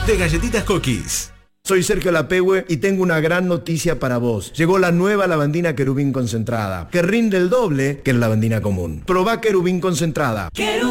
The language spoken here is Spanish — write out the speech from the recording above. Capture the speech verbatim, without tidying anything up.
de galletitas Cookies. Soy Sergio Lapehue y tengo una gran noticia para vos. Llegó la nueva lavandina Querubín concentrada, que rinde el doble que la lavandina común. Probá Querubín concentrada.